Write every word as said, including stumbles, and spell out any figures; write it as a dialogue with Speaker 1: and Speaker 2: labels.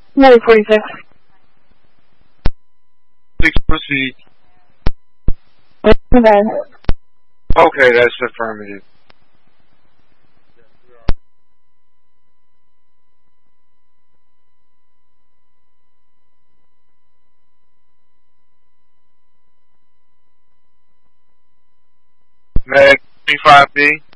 Speaker 1: nine forty-six.
Speaker 2: Please proceed.
Speaker 1: In bed.
Speaker 2: Okay, that's affirmative. Mag twenty-five B.